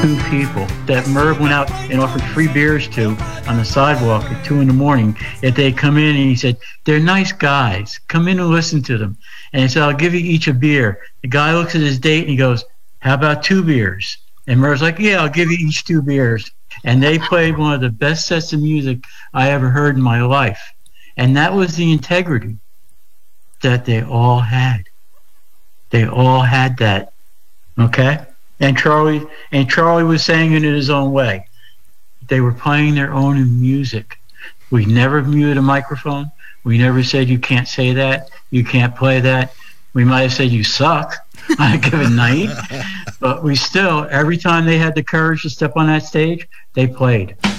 two people that Merv went out and offered free beers to on the sidewalk at 2 a.m. If they come in, and he said, they're nice guys. Come in and listen to them. And he said, I'll give you each a beer. The guy looks at his date and he goes, how about 2 beers? And Merv's like, yeah, I'll give you each 2 beers. And they played one of the best sets of music I ever heard in my life. And that was the integrity that they all had. They all had that. Okay? And Charlie was saying it in his own way. They were playing their own music. We never muted a microphone. We never said you can't say that, you can't play that. We might have said you suck on a given night, but we still, every time they had the courage to step on that stage, they played.